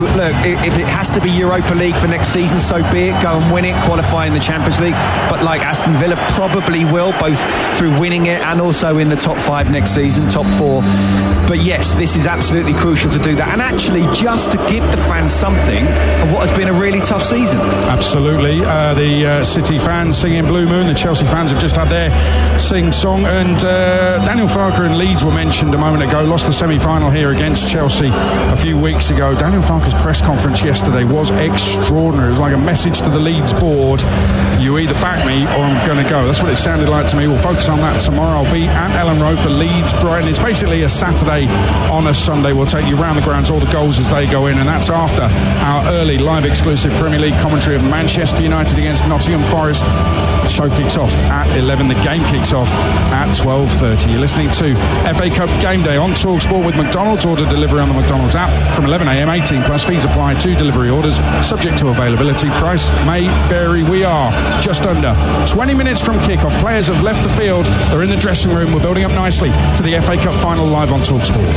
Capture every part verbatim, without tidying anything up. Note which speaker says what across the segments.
Speaker 1: Look, if it has to be Europa League for next season, so be it. Go and win it, qualify in the Champions League. But like Aston Villa probably will, both through winning it and also in the top five next season, top four. But yes, this is absolutely crucial to do that. And actually, just to give the fans something of what has been a really tough season.
Speaker 2: Absolutely. Uh, the uh, City fans singing Blue Moon. The Chelsea fans have just had their sing-song. And uh, Daniel Farke and Leeds were mentioned a moment ago. Lost the semi-final here against Chelsea a few weeks ago. Daniel Farke's press conference yesterday was extraordinary. It was like a message to the Leeds board. You either back me or I'm going to go. That's what it sounded like to me. We'll focus on that tomorrow. I'll be at Ellen Road for Leeds Brighton. It's basically a Saturday on a Sunday. We'll take you round the grounds, all the goals as they go in, and that's after our early live exclusive Premier League commentary of Manchester United against Nottingham Forest. The show kicks off at eleven. The game kicks off at twelve thirty. You're listening to F A Cup Game Day on TalkSport with McDonald's. Order delivery on the McDonald's app from eleven a.m. eighteen plus. Fees apply to delivery orders, subject to availability. Price may vary. We are just under twenty minutes from kick-off. Players have left the field. They're in the dressing room. We're building up nicely to the F A Cup final live on TalkSport.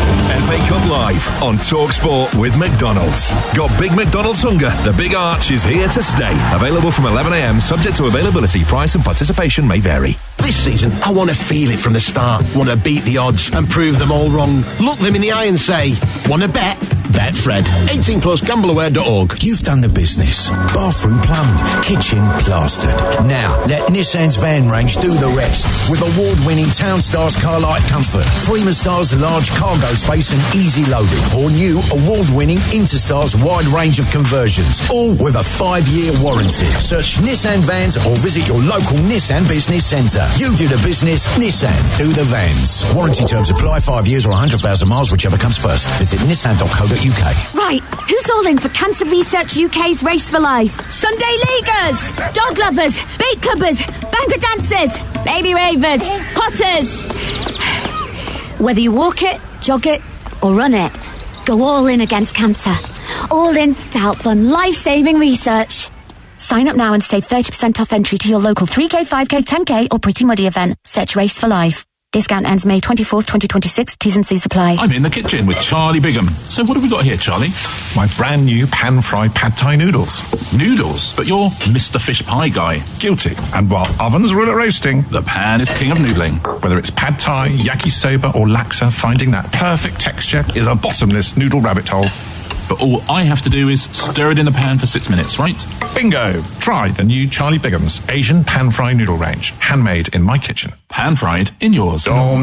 Speaker 3: F A Cup Live on TalkSport with McDonald's. Got Big McDonald's hunger? The Big Arch is here to stay. Available from eleven a.m. subject to availability. Price and participation may vary.
Speaker 4: This season, I want to feel it from the start. Want to beat the odds and prove them all wrong. Look them in the eye and say, want to bet? Bet Fred. eighteen plus, gamble aware dot org.
Speaker 5: You've done the business. Bathroom plumbed, kitchen plastered. Now, let Nissan's van range do the rest. With award-winning Town Stars Carlight Comfort, Freeman Stars large cargo space and easy loading, or new award-winning Interstars wide range of conversions, all with a five-year warranty. Search Nissan Vans or visit your local Nissan Business Centre. You do the business, Nissan do the vans. Warranty terms apply, five years or one hundred thousand miles, whichever comes first. Visit nissan dot co dot U K.
Speaker 6: Right, who's all in for Cancer Research U K's Race for Life? Sunday Leaguers, dog lovers, beat clubbers, banker dancers, baby ravers, potters. Whether you walk it, jog it, or run it, go all in against cancer. All in to help fund life-saving research. Sign up now and save thirty percent off entry to your local three K, five K, ten K or Pretty Muddy event. Search Race for Life. Discount ends May twenty-fourth, twenty twenty-six. T's and C's apply.
Speaker 7: I'm in the kitchen with Charlie Bigham. So what have we got here, Charlie?
Speaker 3: My brand new pan-fried pad thai noodles.
Speaker 7: Noodles? But you're Mister Fish Pie guy.
Speaker 3: Guilty. And while ovens rule at roasting,
Speaker 7: the pan is king of noodling.
Speaker 3: Whether it's pad thai, yakisoba or laksa, finding that perfect texture is a bottomless noodle rabbit hole.
Speaker 7: But all I have to do is stir it in the pan for six minutes, right?
Speaker 3: Bingo! Try the new Charlie Bigham's Asian pan-fried noodle range. Handmade in my kitchen.
Speaker 7: Pan-fried in yours.
Speaker 8: With L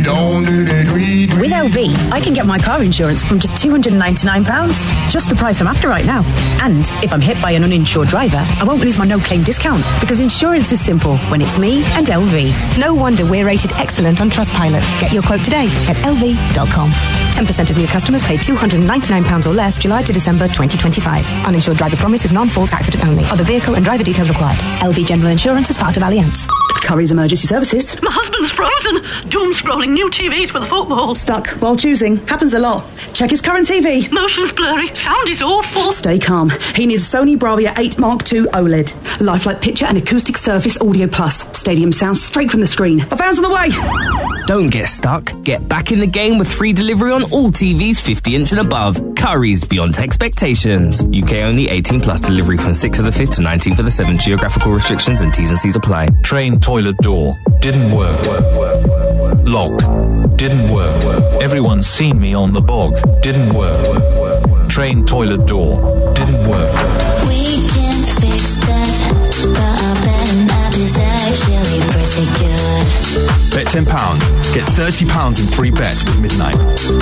Speaker 8: V, I can get my car insurance from just two hundred ninety-nine pounds. Just the price I'm after right now. And if I'm hit by an uninsured driver, I won't lose my no-claim discount. Because insurance is simple when it's me and L V. No wonder we're rated excellent on Trustpilot. Get your quote today at L V dot com. ten percent of new customers pay two hundred ninety-nine pounds or less July to December twenty twenty-five. Uninsured driver promise is non-fault accident only. Other vehicle and driver details required. L V General Insurance is part of Allianz.
Speaker 9: Curry's Emergency Services.
Speaker 10: My husband's frozen. Doom scrolling new T Vs with football.
Speaker 9: Stuck while choosing. Happens a lot. Check his current T V.
Speaker 10: Motion's blurry. Sound is awful.
Speaker 9: Stay calm. He needs a Sony Bravia eight Mark two OLED. Lifelike picture and acoustic surface audio plus. Stadium sound straight from the screen. A van's on the way.
Speaker 11: Don't get stuck. Get back in the game with free delivery on all T Vs fifty inch and above. Curry's beyond expectations. U K only, eighteen plus. Delivery from sixth of the fifth to nineteenth of the seventh. Geographical restrictions and T's and C's apply.
Speaker 12: Train toilet door. Didn't work. Lock. Didn't work. Everyone's seen me on the bog. Didn't work. Train toilet door. Didn't work.
Speaker 13: We can fix that, but our betting app is actually pretty good.
Speaker 14: Bet ten pounds. Get thirty pounds in free bets with Midnight.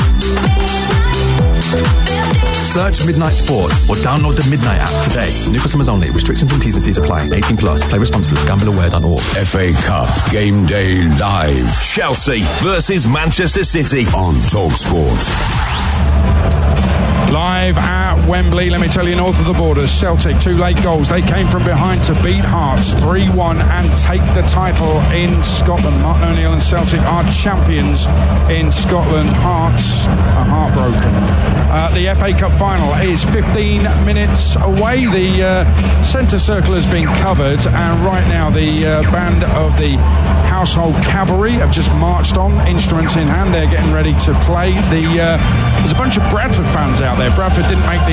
Speaker 14: Search Midnight Sports or download the Midnight app today. New customers only. Restrictions and T's and C's apply. eighteen plus. Play responsibly. gamble aware dot org.
Speaker 5: F A Cup Game Day Live.
Speaker 3: Chelsea versus Manchester City
Speaker 5: on TalkSport.
Speaker 2: Live at Wembley. Let me tell you, north of the border, Celtic, two late goals. They came from behind to beat Hearts three one and take the title in Scotland. Martin O'Neill and Celtic are champions in Scotland. Hearts are heartbroken. Uh, the F A Cup final is fifteen minutes away. The uh, centre circle has been covered, and right now the uh, band of the Household Cavalry have just marched on, instruments in hand. They're getting ready to play. The uh, there's a bunch of Bradford fans out there. Bradford didn't make the